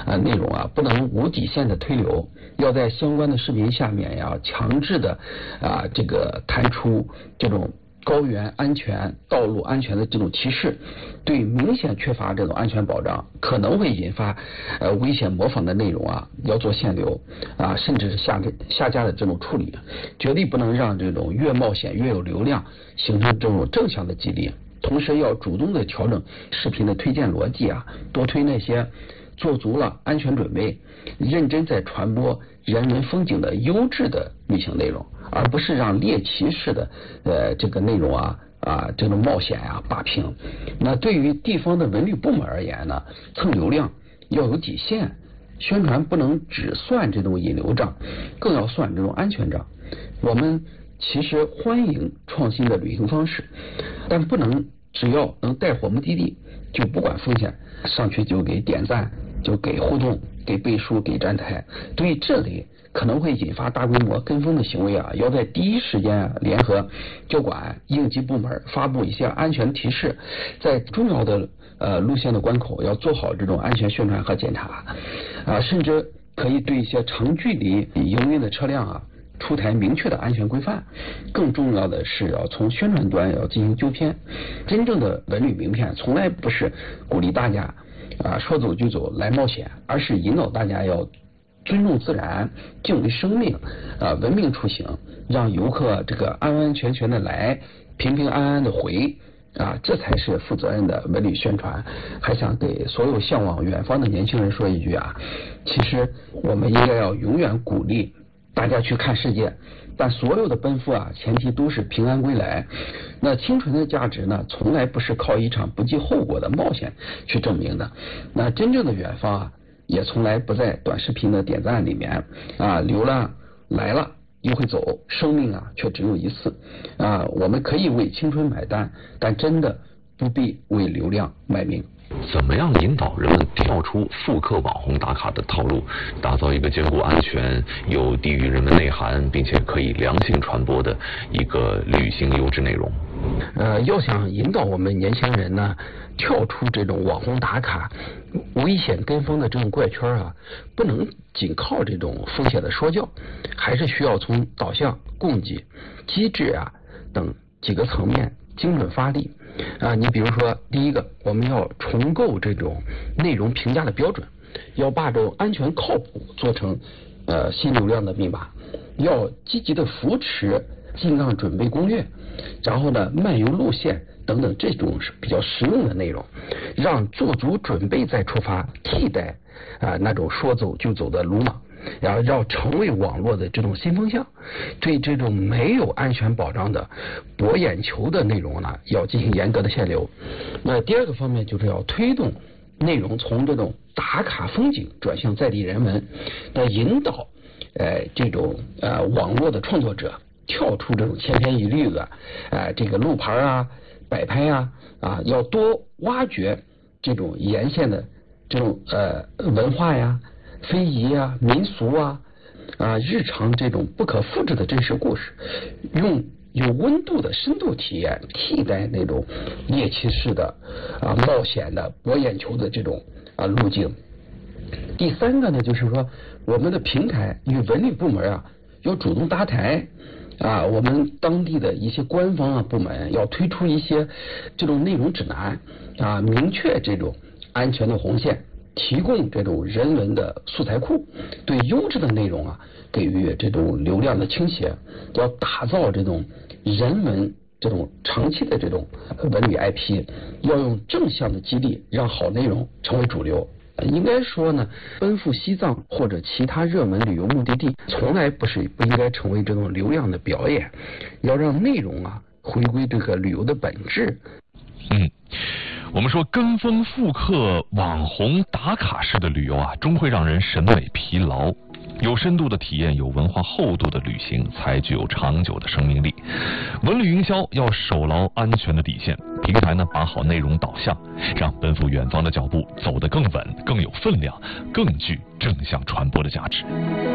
内容啊，不能无底线的推流，要在相关的视频下面呀，强制的这个弹出这种高原安全、道路安全的这种提示，对明显缺乏这种安全保障，可能会引发危险模仿的内容啊，要做限流甚至是下架的这种处理，绝对不能让这种越冒险越有流量形成这种正向的激励。同时要主动的调整视频的推荐逻辑啊，多推那些做足了安全准备、认真在传播人文风景的优质的旅行内容，而不是让猎奇式的这个内容这种冒险霸屏。那对于地方的文旅部门而言呢，蹭流量要有底线，宣传不能只算这种引流账，更要算这种安全账。我们其实欢迎创新的旅行方式，但不能只要能带火目的地就不管风险，上去就给点赞，就给互动，给背书，给站台。对于这类可能会引发大规模跟风的行为要在第一时间联合交管应急部门发布一些安全提示，在重要的路线的关口要做好这种安全宣传和检查甚至可以对一些长距离营运的车辆出台明确的安全规范。更重要的是要从宣传端要进行纠偏。真正的文旅名片从来不是鼓励大家说走就走来冒险，而是引导大家要尊重自然、敬畏生命文明出行，让游客这个安安全全的来，平平安安的回这才是负责任的文旅宣传。还想给所有向往远方的年轻人说一句其实我们应该要永远鼓励大家去看世界，但所有的奔赴前提都是平安归来。那清纯的价值呢，从来不是靠一场不计后果的冒险去证明的。那真正的远方也从来不在短视频的点赞里面流浪来了又会走，生命却只有一次我们可以为青春买单，但真的不必为流量卖命。 怎么样引导人们跳出复刻网红打卡的套路，打造一个兼顾安全、有地域人文内涵，并且可以良性传播的一个旅行优质内容？ 要想引导我们年轻人呢，跳出这种网红打卡、危险跟风的这种怪圈不能仅靠这种风险的说教，还是需要从导向、供给、机制等几个层面精准发力你比如说，第一个，我们要重构这种内容评价的标准，要把这种安全靠谱做成新流量的密码，要积极的扶持进藏准备攻略，然后呢漫游路线等等这种是比较实用的内容，让做足准备再出发，替代那种说走就走的鲁莽，然后要成为网络的这种新风向。对这种没有安全保障的博眼球的内容呢，要进行严格的限流。那第二个方面就是要推动内容从这种打卡风景转向在地人文，引导这种网络的创作者跳出这种千篇一律的这个路牌摆拍要多挖掘这种沿线的这种文化非遗民俗日常这种不可复制的真实故事，用有温度的深度体验替代那种猎奇式的冒险的博眼球的这种路径。第三个呢，就是说我们的平台与文旅部门要主动搭台我们当地的一些官方部门要推出一些这种内容指南明确这种安全的红线，提供这种人文的素材库，对优质的内容给予这种流量的倾斜，要打造这种人文这种长期的这种文旅 IP， 要用正向的激励让好内容成为主流。应该说呢，奔赴西藏或者其他热门旅游目的地从来不应该成为这种流量的表演，要让内容回归这个旅游的本质。 我们说跟风复刻网红打卡式的旅游终会让人审美疲劳。有深度的体验、有文化厚度的旅行才具有长久的生命力。文旅营销要守牢安全的底线，平台呢把好内容导向，让奔赴远方的脚步走得更稳、更有分量、更具正向传播的价值。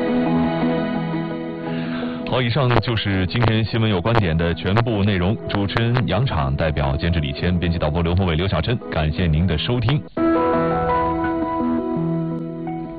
好，以上就是今天新闻有观点的全部内容。主持人杨昶，代表监制李谦，编辑导播刘宏伟、刘小珍，感谢您的收听。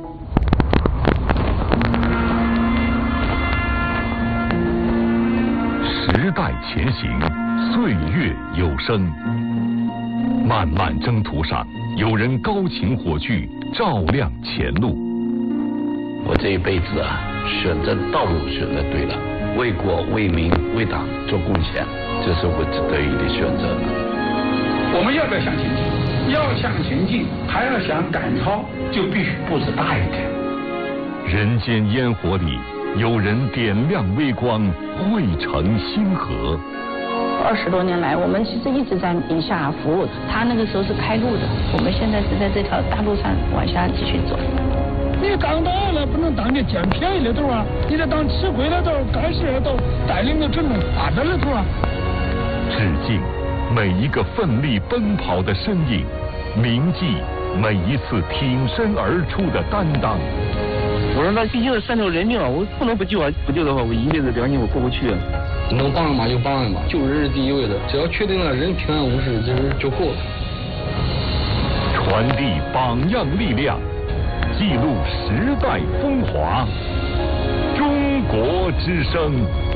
前行，岁月有声。漫漫征途上，有人高擎火炬，照亮前路。 我这一辈子啊，选择道路选择对了，为国为民为党做贡献，这是我得意的选择。 我们要不要向前进？要向前进，还要想赶超，就必须步子大一点。 人间烟火里，有人点亮微光，汇成星河。 20多年来，我们其实一直在宁夏服务。他那个时候是开路的，我们现在是在这条大路上往下继续走。 你当大了不能当你捡便宜的头啊，你得当吃亏的头、干事的头，带领着整个发展的头啊。 致敬每一个奋力奔跑的身影，铭记每一次挺身而出的担当。 我说那毕竟是3条人命啊，我不能不救啊！不救的话，我一辈子良心我过不去啊。 能帮上忙就帮上忙，救人是第一位的，只要确定了人平安无事，就够了。 传递榜样力量，记录时代风华，中国之声。